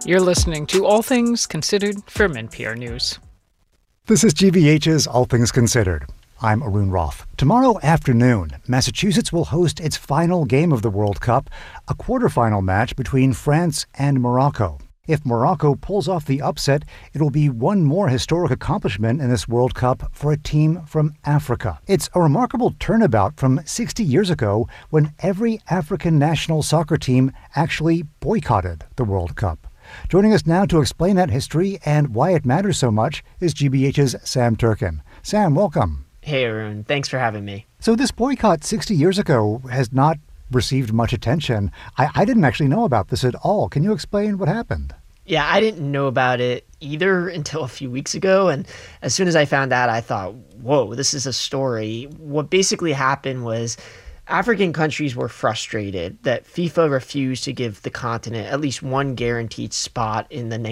You're listening to All Things Considered from NPR News. This is GBH's All Things Considered. I'm Arun Roth. Tomorrow afternoon, Massachusetts will host its final game of the World Cup, a quarterfinal match between France and Morocco. If Morocco pulls off the upset, it will be one more historic accomplishment in this World Cup for a team from Africa. It's a remarkable turnabout from 60 years ago when every African national soccer team actually boycotted the World Cup. Joining us now to explain that history and why it matters so much is GBH's Sam Turken. Sam, welcome. Hey, Arun. Thanks for having me. So this boycott 60 years ago has not received much attention. I didn't actually know about this at all. Can you explain what happened? Yeah, I didn't know about it either until a few weeks ago. And as soon as I found out, I thought, whoa, this is a story. What basically happened was African countries were frustrated that FIFA refused to give the continent at least one guaranteed spot in the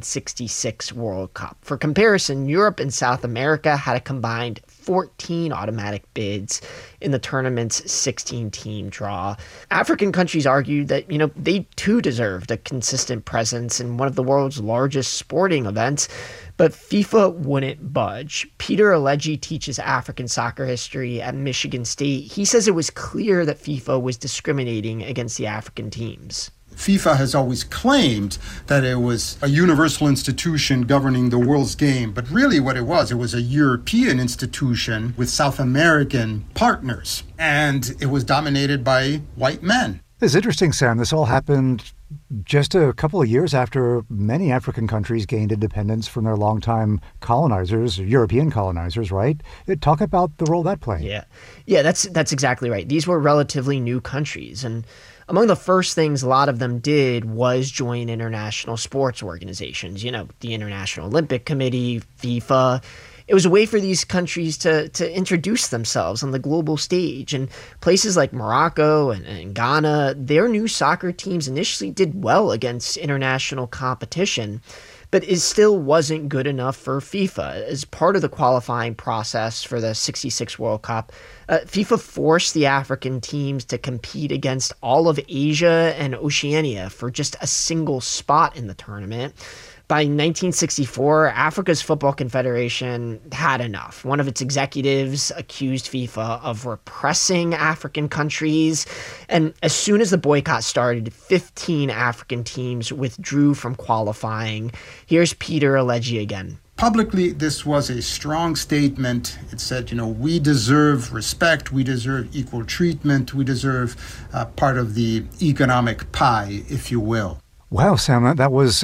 1966 World Cup. For comparison, Europe and South America had a combined 14 automatic bids in the tournament's 16-team draw. African countries argued that, they too deserved a consistent presence in one of the world's largest sporting events, but FIFA wouldn't budge. Peter Alegi teaches African soccer history at Michigan State. He says it was clear that FIFA was discriminating against the African teams. FIFA has always claimed that it was a universal institution governing the world's game, but really what it was a European institution with South American partners, and it was dominated by white men. It's interesting, Sam. This all happened just a couple of years after many African countries gained independence from their longtime colonizers, European colonizers, right? Talk about the role that played. Yeah, that's exactly right. These were relatively new countries, and among the first things a lot of them did was join international sports organizations, the International Olympic Committee, FIFA. It was a way for these countries to introduce themselves on the global stage. And places like Morocco and Ghana, their new soccer teams initially did well against international competition, but it still wasn't good enough for FIFA. As part of the qualifying process for the 66 World Cup, FIFA forced the African teams to compete against all of Asia and Oceania for just a single spot in the tournament. By 1964, Africa's Football Confederation had enough. One of its executives accused FIFA of repressing African countries. And as soon as the boycott started, 15 African teams withdrew from qualifying. Here's Peter Alegi again. Publicly, this was a strong statement. It said, we deserve respect, we deserve equal treatment, we deserve part of the economic pie, if you will. Wow, Sam, that was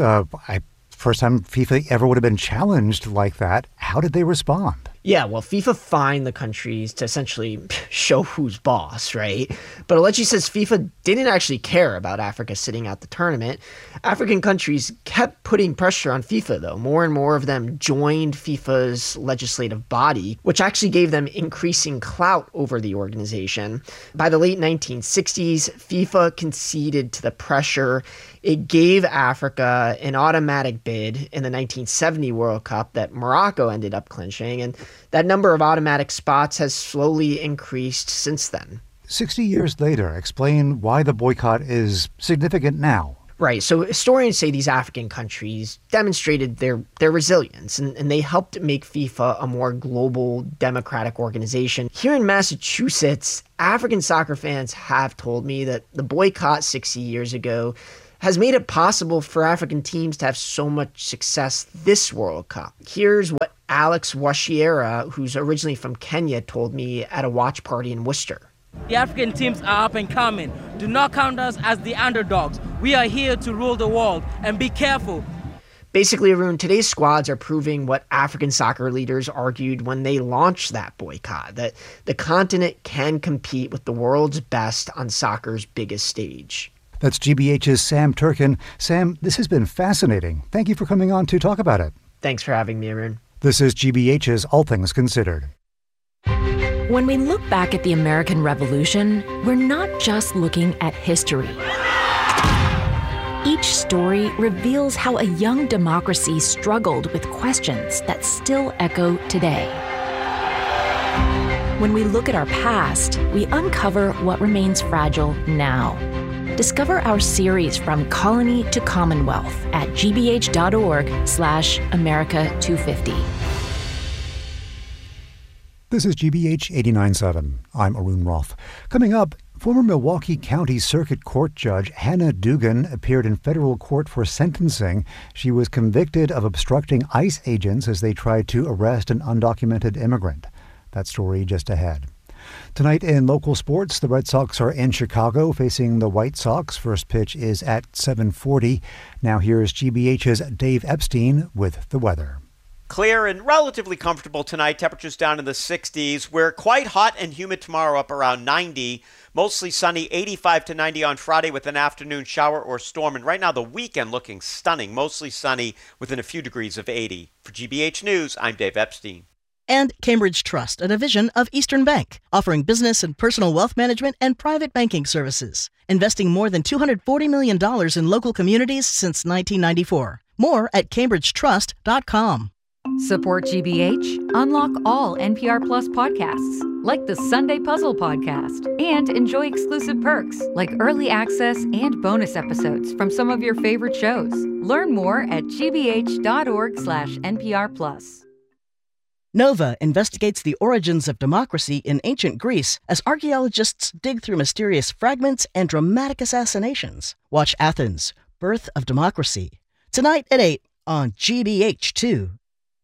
first time FIFA ever would have been challenged like that. How did they respond? Yeah, well, FIFA fined the countries to essentially show who's boss, right? But Alegi says FIFA didn't actually care about Africa sitting out the tournament. African countries kept putting pressure on FIFA, though. More and more of them joined FIFA's legislative body, which actually gave them increasing clout over the organization. By the late 1960s, FIFA conceded to the pressure. It gave Africa an automatic bid in the 1970 World Cup that Morocco ended up clinching, and that number of automatic spots has slowly increased since then. 60 years later, explain why the boycott is significant now. Right. So historians say these African countries demonstrated their resilience, and they helped make FIFA a more global democratic organization. Here in Massachusetts, African soccer fans have told me that the boycott 60 years ago has made it possible for African teams to have so much success this World Cup. Here's what Alex Washiera, who's originally from Kenya, told me at a watch party in Worcester. The African teams are up and coming. Do not count us as the underdogs. We are here to rule the world, and be careful. Basically, Arun, today's squads are proving what African soccer leaders argued when they launched that boycott, that the continent can compete with the world's best on soccer's biggest stage. That's GBH's Sam Turken. Sam, this has been fascinating. Thank you for coming on to talk about it. Thanks for having me, Arun. This is GBH's All Things Considered. When we look back at the American Revolution, we're not just looking at history. Each story reveals how a young democracy struggled with questions that still echo today. When we look at our past, we uncover what remains fragile now. Discover our series From Colony to Commonwealth at gbh.org/America250. This is GBH 89.7. I'm Arun Roth. Coming up, former Milwaukee County Circuit Court Judge Hannah Dugan appeared in federal court for sentencing. She was convicted of obstructing ICE agents as they tried to arrest an undocumented immigrant. That story just ahead. Tonight in local sports, the Red Sox are in Chicago facing the White Sox. First pitch is at 7:40. Now here's GBH's Dave Epstein with the weather. Clear and relatively comfortable tonight. Temperatures down in the 60s. We're quite hot and humid tomorrow, up around 90. Mostly sunny, 85 to 90 on Friday with an afternoon shower or storm. And right now the weekend looking stunning, mostly sunny within a few degrees of 80. For GBH News, I'm Dave Epstein. And Cambridge Trust, a division of Eastern Bank, offering business and personal wealth management and private banking services, investing more than $240 million in local communities since 1994. More at cambridgetrust.com. Support GBH, unlock all NPR Plus podcasts, like the Sunday Puzzle podcast, and enjoy exclusive perks like early access and bonus episodes from some of your favorite shows. Learn more at gbh.org/NPR Plus. Nova investigates the origins of democracy in ancient Greece as archaeologists dig through mysterious fragments and dramatic assassinations. Watch Athens, Birth of Democracy, tonight at 8 on GBH2.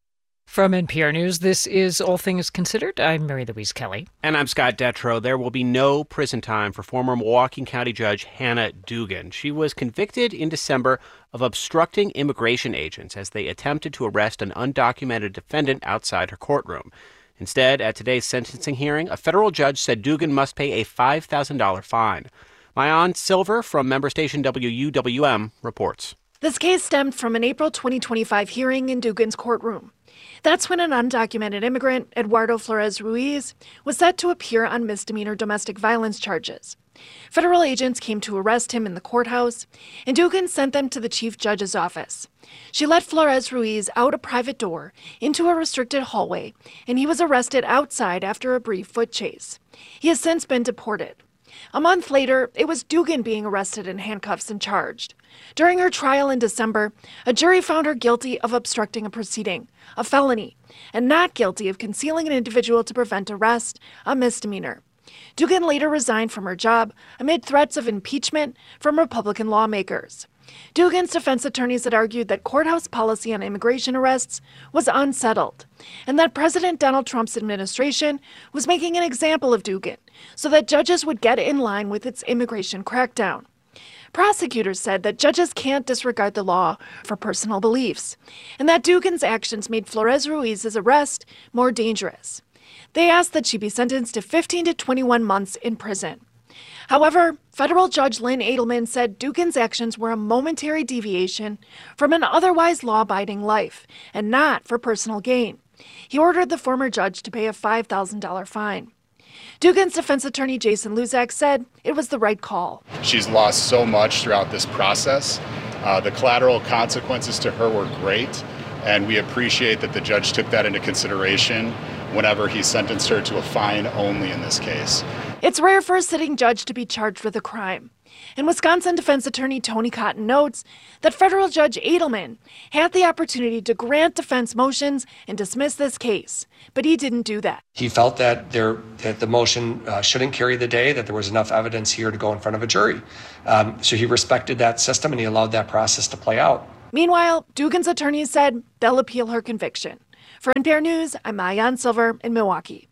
From NPR News, this is All Things Considered. I'm Mary Louise Kelly. And I'm Scott Detrow. There will be no prison time for former Milwaukee County Judge Hannah Dugan. She was convicted in December of obstructing immigration agents as they attempted to arrest an undocumented defendant outside her courtroom. Instead, at today's sentencing hearing, a federal judge said Dugan must pay a $5,000 fine. Maayan Silver from member station WUWM reports. This case stemmed from an April 2025 hearing in Dugan's courtroom. That's when an undocumented immigrant, Eduardo Flores Ruiz, was set to appear on misdemeanor domestic violence charges. Federal agents came to arrest him in the courthouse, and Dugan sent them to the chief judge's office. She let Flores Ruiz out a private door into a restricted hallway, and he was arrested outside after a brief foot chase. He has since been deported. A month later, it was Dugan being arrested in handcuffs and charged. During her trial in December, a jury found her guilty of obstructing a proceeding, a felony, and not guilty of concealing an individual to prevent arrest, a misdemeanor. Dugan later resigned from her job amid threats of impeachment from Republican lawmakers. Dugan's defense attorneys had argued that courthouse policy on immigration arrests was unsettled, and that President Donald Trump's administration was making an example of Dugan so that judges would get in line with its immigration crackdown. Prosecutors said that judges can't disregard the law for personal beliefs, and that Dugan's actions made Flores Ruiz's arrest more dangerous. They asked that she be sentenced to 15 to 21 months in prison. However, federal judge Lynn Edelman said Dugan's actions were a momentary deviation from an otherwise law-abiding life, and not for personal gain. He ordered the former judge to pay a $5,000 fine. Dugan's defense attorney Jason Luzak said it was the right call. She's lost so much throughout this process. The collateral consequences to her were great, and we appreciate that the judge took that into consideration whenever he sentenced her to a fine only in this case. It's rare for a sitting judge to be charged with a crime. And Wisconsin defense attorney Tony Cotton notes that federal judge Edelman had the opportunity to grant defense motions and dismiss this case, but he didn't do that. He felt that the motion shouldn't carry the day, that there was enough evidence here to go in front of a jury. So he respected that system and he allowed that process to play out. Meanwhile, Dugan's attorneys said they'll appeal her conviction. For NPR News, I'm Maayan Silver in Milwaukee.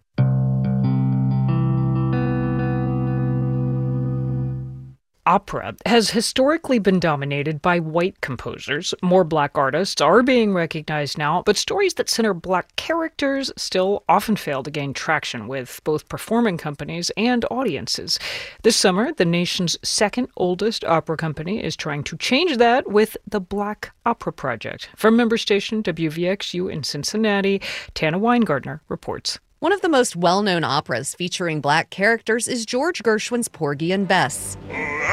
Opera has historically been dominated by white composers. More black artists are being recognized now, but stories that center black characters still often fail to gain traction with both performing companies and audiences. This summer, the nation's second oldest opera company is trying to change that with the Black Opera Project. From member station WVXU in Cincinnati, Tana Weingartner reports. One of the most well-known operas featuring black characters is George Gershwin's Porgy and Bess.